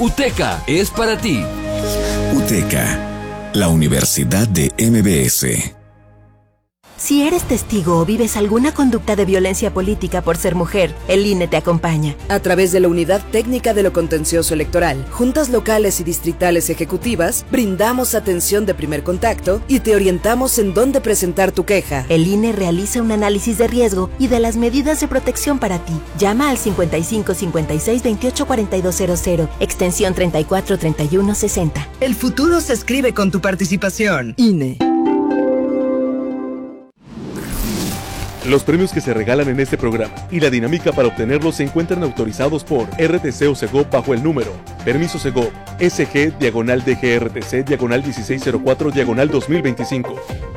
UTECA es para ti. UTECA, la Universidad de MBS. Si eres testigo o vives alguna conducta de violencia política por ser mujer, el INE te acompaña. A través de la Unidad Técnica de lo Contencioso Electoral, juntas locales y distritales ejecutivas, brindamos atención de primer contacto y te orientamos en dónde presentar tu queja. El INE realiza un análisis de riesgo y de las medidas de protección para ti. Llama al 55 56 28 4200, extensión 34 31 60. El futuro se escribe con tu participación. INE. Los premios que se regalan en este programa y la dinámica para obtenerlos se encuentran autorizados por RTC o Segov bajo el número Permiso Segov SG /DGRTC /1604/2025.